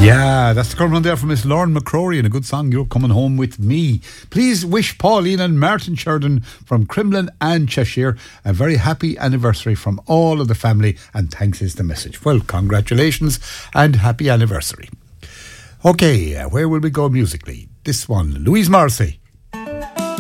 Yeah, that's the current one there from Miss Lauren McCrory and a good song, You're Coming Home With Me. Please wish Pauline and Martin Sheridan from Crimlin and Cheshire a very happy anniversary from all of the family, and thanks is the message. Well, congratulations and happy anniversary. Okay, where will we go musically? This one, Louise Morrissey.